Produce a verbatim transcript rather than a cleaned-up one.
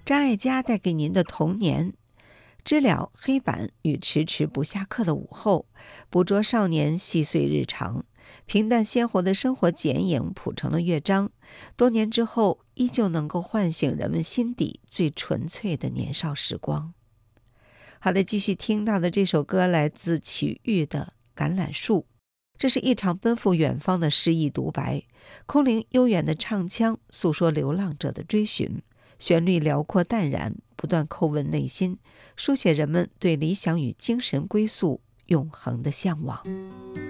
张艾嘉带给您的童年，知了黑板与迟迟不下课的午后，捕捉少年细碎日常，平淡鲜活的生活剪影谱成了乐章，多年之后依旧能够唤醒人们心底最纯粹的年少时光。好的，继续听到的这首歌来自曲玉的《橄榄树》，这是一场奔赴远方的诗意独白，空灵悠远的唱腔诉说流浪者的追寻，旋律辽阔淡然，不断叩问内心，书写人们对理想与精神归宿永恒的向往。